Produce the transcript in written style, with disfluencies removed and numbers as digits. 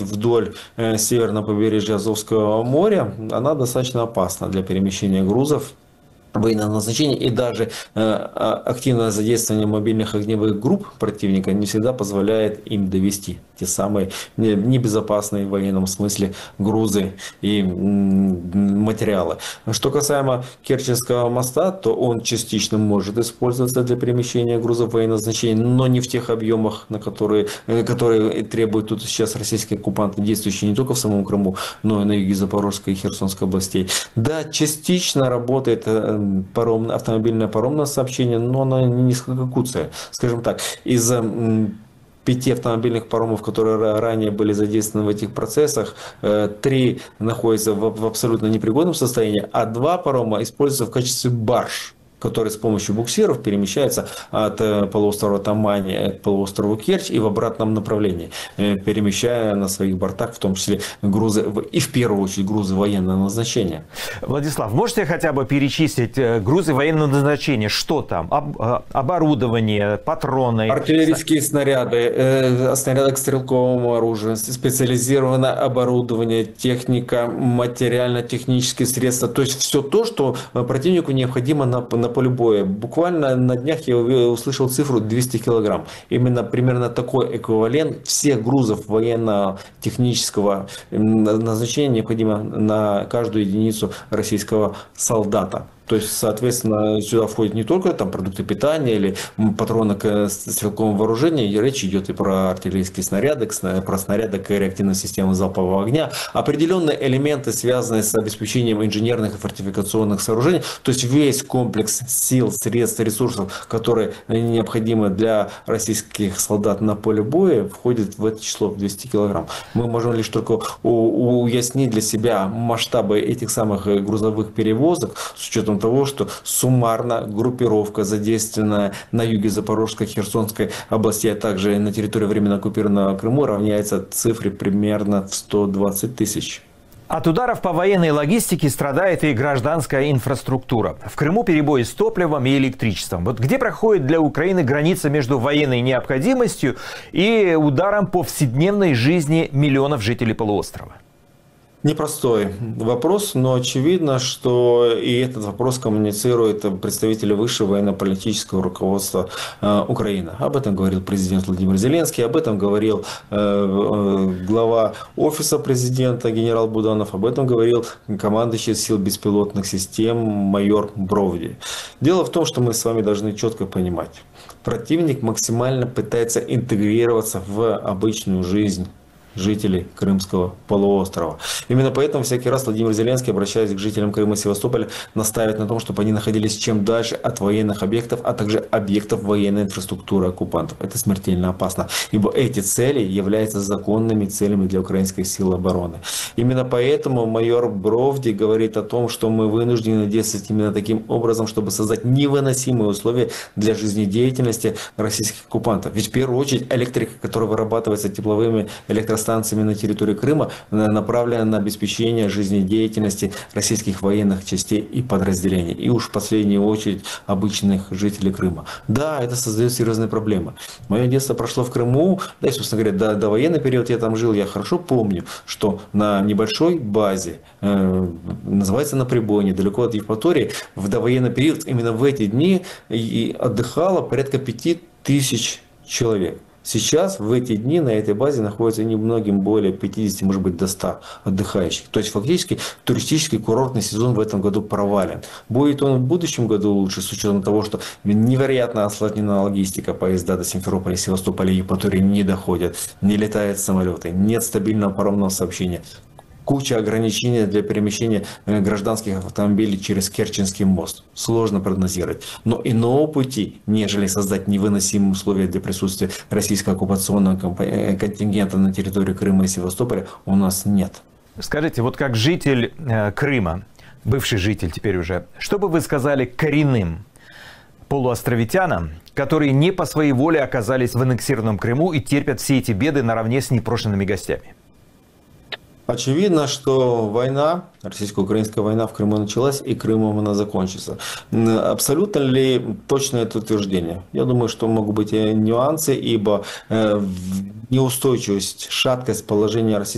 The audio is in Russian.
вдоль северного побережья Азовского моря, она достаточно опасна для перемещения грузов военного назначения, и даже активное задействование мобильных огневых групп противника не всегда позволяет им довести те самые небезопасные в военном смысле грузы и материалы. Что касаемо Керченского моста, то он частично может использоваться для перемещения грузов военного назначения, но не в тех объемах, которые требуют тут сейчас российские оккупанты, действующие не только в самом Крыму, но и на юге Запорожской и Херсонской областей. Да, частично работает автомобильное паромное сообщение, но она не несколько куцая. Скажем так, из 5 автомобильных паромов, которые ранее были задействованы в этих процессах, 3 находятся в абсолютно непригодном состоянии, а 2 парома используются в качестве барж, которые с помощью буксиров перемещаются от полуострова Тамани к полуострову Керчь и в обратном направлении, перемещая на своих бортах в том числе грузы, и в первую очередь грузы военного назначения. Владислав, можете хотя бы перечислить грузы военного назначения? Что там? Оборудование, патроны? Артиллерийские снаряды, снаряды к стрелковому оружию, специализированное оборудование, техника, материально-технические средства. То есть все то, что противнику необходимо на поле боя. Буквально на днях я услышал цифру 200 килограмм. Именно примерно такой эквивалент всех грузов военно-технического назначения необходимо на каждую единицу российского солдата. То есть, соответственно, сюда входят не только там продукты питания или патроны к стрелковому вооружению, и речь идет и про артиллерийские снаряды, про снаряды к реактивной системе залпового огня, определенные элементы, связанные с обеспечением инженерных и фортификационных сооружений, то есть весь комплекс сил, средств, ресурсов, которые необходимы для российских солдат на поле боя, входит в это число 200 килограмм. Мы можем лишь только уяснить для себя масштабы этих самых грузовых перевозок с учетом того, что суммарно группировка, задействованная на юге Запорожской, Херсонской области, а также на территории временно оккупированного Крыма, равняется цифре примерно в 120 тысяч. От ударов по военной логистике страдает и гражданская инфраструктура. В Крыму перебои с топливом и электричеством. Вот где проходит для Украины граница между военной необходимостью и ударом по повседневной жизни миллионов жителей полуострова? Непростой вопрос, но очевидно, что и этот вопрос коммуницируют представители высшего военно-политического руководства Украины. Об этом говорил президент Владимир Зеленский, об этом говорил глава офиса президента генерал Буданов, об этом говорил командующий сил беспилотных систем майор Бровди. Дело в том, что мы с вами должны четко понимать, противник максимально пытается интегрироваться в обычную жизнь жителей Крымского полуострова. Именно поэтому всякий раз Владимир Зеленский, обращаясь к жителям Крыма и Севастополя, настаивает на том, чтобы они находились чем дальше от военных объектов, а также объектов военной инфраструктуры оккупантов. Это смертельно опасно, ибо эти цели являются законными целями для украинских сил обороны. Именно поэтому майор Бровди говорит о том, что мы вынуждены действовать именно таким образом, чтобы создать невыносимые условия для жизнедеятельности российских оккупантов. Ведь в первую очередь электрика, которая вырабатывается тепловыми электростанциями на территории Крыма, направлена на обеспечение жизнедеятельности российских военных частей и подразделений. И уж в последнюю очередь обычных жителей Крыма. Да, это создает серьезные проблемы. Мое детство прошло в Крыму, да и, собственно говоря, до военный период я там жил, я хорошо помню, что на небольшой базе, называется на Прибой, недалеко от Евпатории, в довоенный период именно в эти дни и отдыхало порядка 5000 человек. Сейчас в эти дни на этой базе находится немногим более 50, может быть до 100 отдыхающих. То есть фактически туристический курортный сезон в этом году провален. Будет он в будущем году лучше, с учетом того, что невероятно осложнена логистика. Поезда до Симферополя, Севастополя и Евпатории не доходят, не летают самолеты, нет стабильного паромного сообщения. Куча ограничений для перемещения гражданских автомобилей через Керченский мост. Сложно прогнозировать. Но иного пути, нежели создать невыносимые условия для присутствия российского оккупационного контингента на территории Крыма и Севастополя, у нас нет. Скажите, вот как житель Крыма, бывший житель теперь уже, что бы вы сказали коренным полуостровитянам, которые не по своей воле оказались в аннексированном Крыму и терпят все эти беды наравне с непрошенными гостями? Очевидно, что война, российско-украинская война в Крыму началась, и Крымом она закончится. Абсолютно ли точно это утверждение? Я думаю, что могут быть нюансы, ибо неустойчивость, шаткость положения России